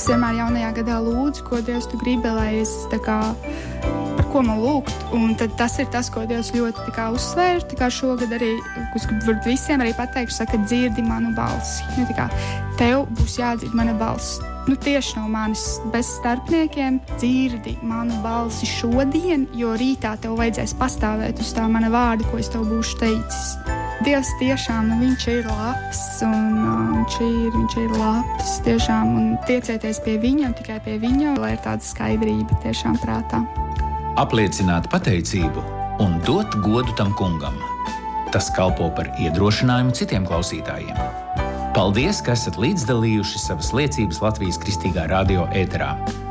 Es vienmēr jaunajā gadā lūdzu, ko Dievs tu gribi, lai es par ko man lūgt. Un tad tas ir tas, ko Dievs ļoti uzsvēra. Šogad arī, varbūt visiem arī pateikšu, saka, dzirdi manu balsi. Tev būs jādzird mana balss. Tieši no manis bez starpniekiem dzirdi manu balsi šodien, jo rītā tev vajadzēs pastāvēt uz tā mana vārda, ko es tev būšu teicis. Dievs tiešām, viņš ir labs, un viņš ir labs tiešām, un tiecieties pie viņa, un tikai pie viņa, lai ir tāda skaidrība tiešām prātā. Apliecināt pateicību un dot godu tam kungam. Tas kalpo par iedrošinājumu citiem klausītājiem. Paldies, ka esat līdzdalījuši savas liecības Latvijas Kristīgā radio ēterā.